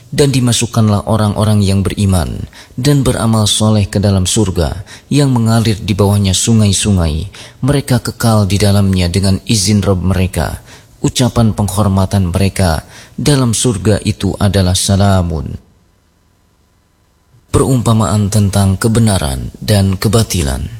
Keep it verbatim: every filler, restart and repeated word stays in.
Dan dimasukkanlah orang-orang yang beriman dan beramal soleh ke dalam surga yang mengalir di bawahnya sungai-sungai. Mereka kekal di dalamnya dengan izin Rabb mereka. Ucapan penghormatan mereka dalam surga itu adalah salamun. Perumpamaan tentang kebenaran dan kebatilan.